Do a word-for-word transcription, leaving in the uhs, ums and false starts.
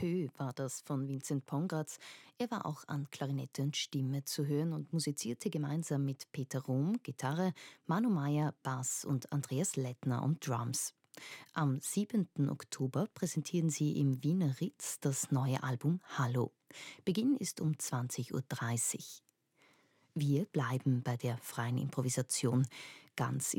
Peu war das von Vincent Pongratz. Er war auch an Klarinette und Stimme zu hören und musizierte gemeinsam mit Peter Rum, Gitarre, Manu Meyer, Bass und Andreas Lettner und Drums. Am siebenten Oktober präsentieren sie im Wiener Ritz das neue Album Hallo. Beginn ist um zwanzig Uhr dreißig. Wir bleiben bei der freien Improvisation. Ganz